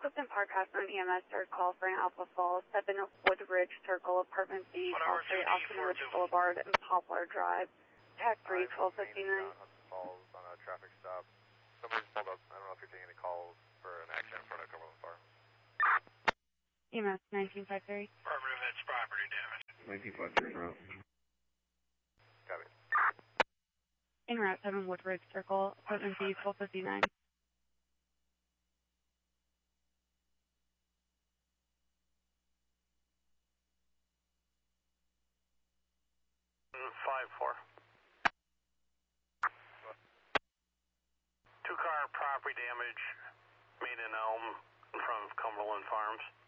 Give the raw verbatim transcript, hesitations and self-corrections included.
Clifton Park has an E M S third call for an Alpha Falls, seven Woodridge Circle, Apartment B, call three, Austin Ridge Boulevard, and Poplar Drive. Tag three, twelve fifty-nine. Falls on a traffic stop. Somebody's pulled up. I don't know if you're taking any calls for an accident in front of Cumberland Farm. E M S nineteen fifty-three. Affirmative, that's property damage. nineteen fifty-three, route. Copy. En route seven Woodridge Circle, Apartment B, twelve fifty-nine. five four. Two car property damage made in Elm in front of Cumberland Farms.